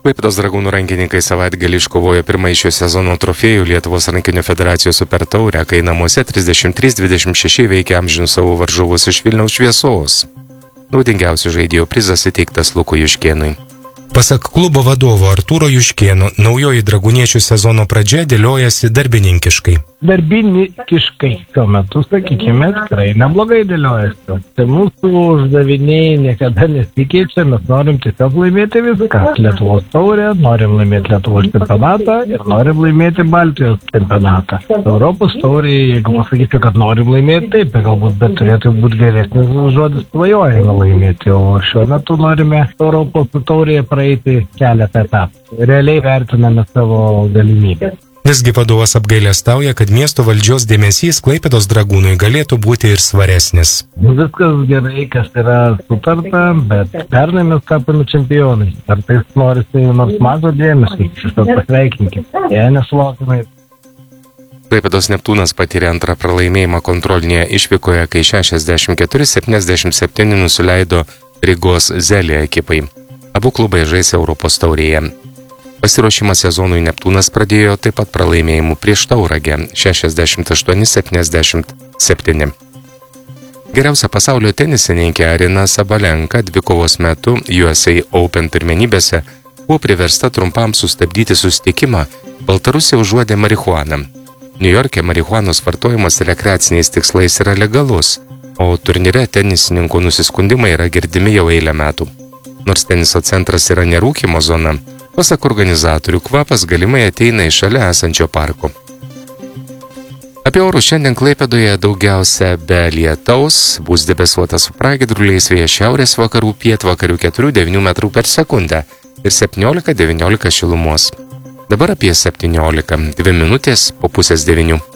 Klaipėdos Dragūnų rankininkai savaitgalį iškovojo pirmąjį šio sezono trofėjų Lietuvos rankinio federacijos super taurę, kai namuose 33-26 veikia amžinus savo varžovus iš Vilniaus Šviesos. Naudingiausių žaidėjo prizas įteiktas Lukui Juškėnui. Pasak klubo vadovo Artūro Juškėno, naujoji dragūniečių sezono pradžia dėliojasi darbininkiškai. Darbinikiškai šiuo metu, sakykime, tikrai neblogai dėliojasi. Tai mūsų uždaviniai niekada nesikeičia, mes norim tiesiog laimėti viską. Lietuvos taurę, norim laimėti Lietuvos čempionatą ir norim laimėti Baltijos čempionatą. Europos taurė, jeigu pasakyčiau, kad norim laimėti, taip, galbūt, bet turėtų būti geresnis žodis svajojame laimėti, o šiuo metu norime Europos taurėje praeiti keletą etapų. Realiai vertiname savo galimybę. Visgi vadovas apgailestauja, kad miesto valdžios dėmesys Klaipėdos Dragūnui galėtų būti ir svaresnis. Viskas gerai, kas yra sutarta, bet pernai mes tapome čempionai. Ar tai norisi nors mažo dėmesio, šitą pasveikinkime. Jei nesulaukime. Klaipėdos Neptūnas patyrė antrą pralaimėjimą kontrolinėje išvykoje, kai 64-77 nusileido Rygos Zelė ekipai. Abu klubai žais Europos taurėje. Pasiruošimą sezonui Neptūnas pradėjo taip pat pralaimėjimų prieš Tauragę 68-77. Geriausia pasaulio tenisininkė Arina Sabalenka dvikovos metu USA Open pirmenybėse buvo priversta trumpam sustabdyti susitikimą, Baltarusija užuodė marihuaną. Niujorke marihuanos vartojimas rekreaciniais tikslais yra legalus, o turnyre tenisininkų nusiskundimai yra girdimi jau eilę metų. Nors teniso centras yra nerūkymo zona, pasak organizatorių, kvapas galimai ateina iš šalia esančio parko. Apie orus šiandien Klaipėdoje daugiausia be lietaus, bus debesuota su pragiedruliais, vėjas šiaurės vakarų pietvakarių 4-9 metrų per sekundę ir 17-19 šilumos. Dabar apie 17, 2 minutės po 8:30.